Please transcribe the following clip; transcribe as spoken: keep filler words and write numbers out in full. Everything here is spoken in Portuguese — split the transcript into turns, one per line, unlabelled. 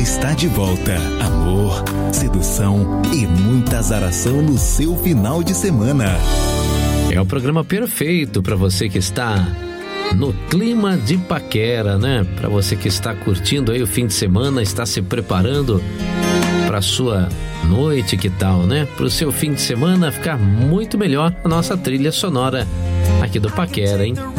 está de volta. Amor, sedução e muita azaração no seu final de semana.
É o programa perfeito para você que está no clima de paquera, né? Para você que está curtindo aí o fim de semana, está se preparando para sua noite, que tal, né? Para o seu fim de semana ficar muito melhor a nossa trilha sonora aqui do Paquera, hein?